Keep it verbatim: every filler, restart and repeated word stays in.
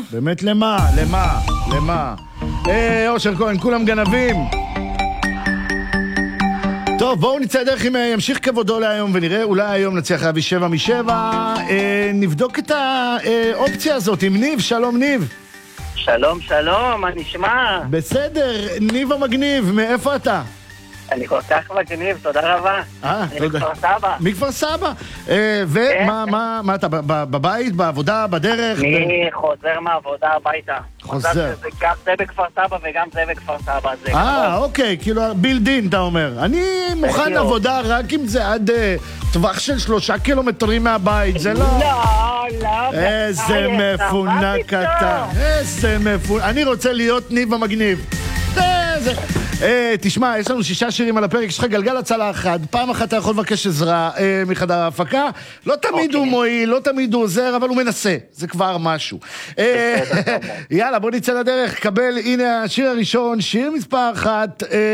באמת למה? למה? למה? אה, אושר כהן, כולם גנבים. טוב, בואו נצא דרך אם ימשיך כבודו להיום ונראה, אולי היום נצליח להביא שבע משבע. אה, נבדוק את האופציה הזאת עם ניב. שלום ניב. שלום, שלום, מה נשמע? בסדר, ניב המגניב, מאיפה אתה? אני כל כך מגניב, תודה רבה. אה, אני מכפר סבא. מכפר סבא. אה, ומה, מה, מה אתה, בבית, בעבודה, בדרך? אני חוזר מהעבודה הביתה. חוזר. זה גם זה בכפר סבא וגם זה בכפר סבא. אה, אוקיי, כאילו בילדין, אתה אומר. אני מוכן עבודה רק אם זה עד טווח של שלושה קילומטרים מהבית, זה לא... לא, לא. איזה מפונק אתה. איזה מפונק. אני רוצה להיות ניב המגניב. איזה... אה, תשמע, יש לנו שישה שירים על הפרק, יש לך גלגל הצלה אחד, פעם אחת אתה יכול לבקש עזרה אה, מחדר ההפקה, לא תמיד הוא מועיל, לא תמיד הוא עוזר, אבל הוא מנסה, זה כבר משהו. אה, יאללה, בוא נצא לדרך, קבל, הנה השיר הראשון, שיר מספר אחת, אה,